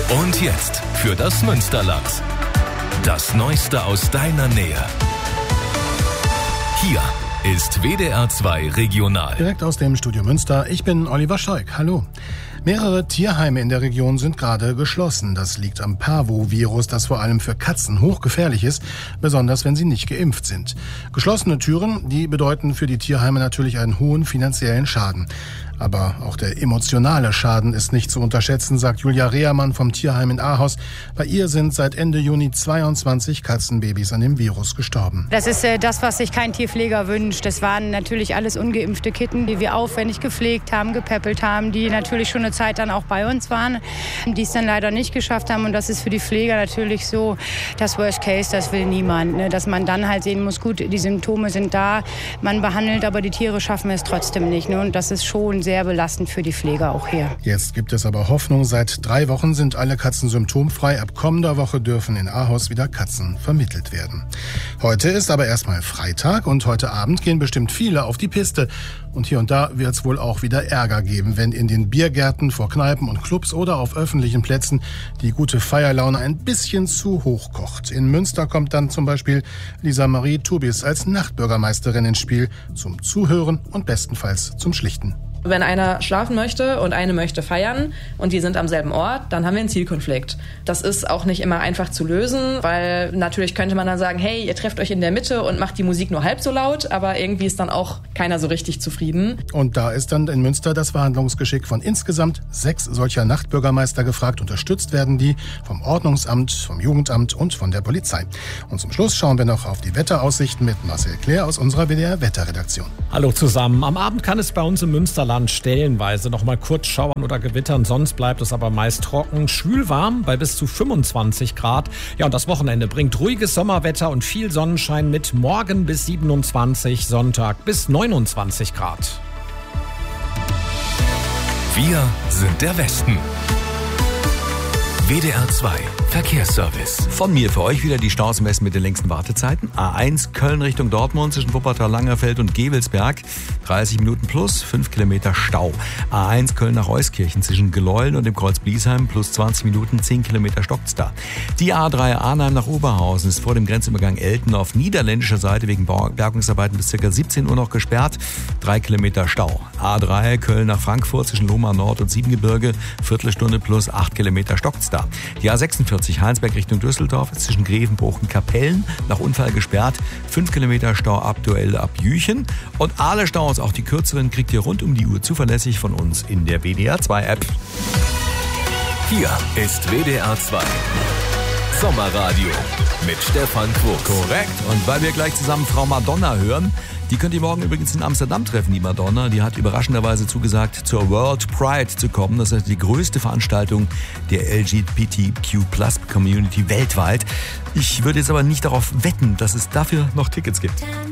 Und jetzt für das Münsterland. Das Neueste aus deiner Nähe. Hier ist WDR 2 Regional. Direkt aus dem Studio Münster. Ich bin Oliver Scheuk. Hallo. Mehrere Tierheime in der Region sind gerade geschlossen. Das liegt am Parvovirus, das vor allem für Katzen hochgefährlich ist, besonders wenn sie nicht geimpft sind. Geschlossene Türen, die bedeuten für die Tierheime natürlich einen hohen finanziellen Schaden. Aber auch der emotionale Schaden ist nicht zu unterschätzen, sagt Julia Rehermann vom Tierheim in Ahaus. Bei ihr sind seit Ende Juni 22 Katzenbabys an dem Virus gestorben. Das ist das, was sich kein Tierpfleger wünscht. Das waren natürlich alles ungeimpfte Kitten, die wir aufwendig gepflegt haben, gepäppelt haben, die natürlich schon eine Zeit dann auch bei uns waren, die es dann leider nicht geschafft haben. Und das ist für die Pfleger natürlich so das Worst Case, das will niemand. Ne? Dass man dann halt sehen muss, gut, die Symptome sind da, man behandelt, aber die Tiere schaffen es trotzdem nicht. Ne? Und das ist schon sehr belastend für die Pfleger auch hier. Jetzt gibt es aber Hoffnung. Seit 3 Wochen sind alle Katzen symptomfrei. Ab kommender Woche dürfen in Ahaus wieder Katzen vermittelt werden. Heute ist aber erstmal Freitag und heute Abend gehen bestimmt viele auf die Piste. Und hier und da wird es wohl auch wieder Ärger geben, wenn in den Biergärten, vor Kneipen und Clubs oder auf öffentlichen Plätzen die gute Feierlaune ein bisschen zu hoch kocht. In Münster kommt dann zum Beispiel Lisa Marie Tubis als Nachtbürgermeisterin ins Spiel, zum Zuhören und bestenfalls zum Schlichten. Wenn einer schlafen möchte und eine möchte feiern und die sind am selben Ort, dann haben wir einen Zielkonflikt. Das ist auch nicht immer einfach zu lösen, weil natürlich könnte man dann sagen, hey, ihr trefft euch in der Mitte und macht die Musik nur halb so laut, aber irgendwie ist dann auch keiner so richtig zufrieden. Und da ist dann in Münster das Verhandlungsgeschick von insgesamt 6 solcher Nachtbürgermeister gefragt. Unterstützt werden die vom Ordnungsamt, vom Jugendamt und von der Polizei. Und zum Schluss schauen wir noch auf die Wetteraussichten mit Marcel Claire aus unserer WDR-Wetterredaktion. Hallo zusammen. Am Abend kann es bei uns im Münsterland stellenweise noch mal kurz schauern oder gewittern. Sonst bleibt es aber meist trocken, schwül warm bei bis zu 25 Grad. Ja, und das Wochenende bringt ruhiges Sommerwetter und viel Sonnenschein mit morgen bis 27, Sonntag bis 29 Grad. Wir sind der Westen. WDR 2 Verkehrsservice. Von mir für euch wieder die Staus im Westen mit den längsten Wartezeiten. A1 Köln Richtung Dortmund zwischen Wuppertal, Langerfeld und Gevelsberg. 30 Minuten plus 5 Kilometer Stau. A1 Köln nach Euskirchen zwischen Geläulden und dem Kreuz Bliesheim plus 20 Minuten 10 Kilometer stockt's da. Die A3 Arnheim nach Oberhausen ist vor dem Grenzübergang Elten auf niederländischer Seite wegen Bergungsarbeiten bis ca. 17 Uhr noch gesperrt. 3 Kilometer Stau. A3 Köln nach Frankfurt zwischen Lohmar Nord und Siebengebirge. Viertelstunde plus 8 Kilometer stockt's da. Die A46 Heinsberg Richtung Düsseldorf ist zwischen Grevenbruch und Kapellen nach Unfall gesperrt. 5 Kilometer Stau aktuell ab Jüchen. Und alle Staus, auch die kürzeren, kriegt ihr rund um die Uhr zuverlässig von uns in der WDR 2 App. Hier ist WDR 2 Sommerradio mit Stefan Quox. Korrekt. Und weil wir gleich zusammen Frau Madonna hören, die könnt ihr morgen übrigens in Amsterdam treffen, die Madonna. Die hat überraschenderweise zugesagt, zur World Pride zu kommen. Das ist die größte Veranstaltung der LGBTQ+ Community weltweit. Ich würde jetzt aber nicht darauf wetten, dass es dafür noch Tickets gibt.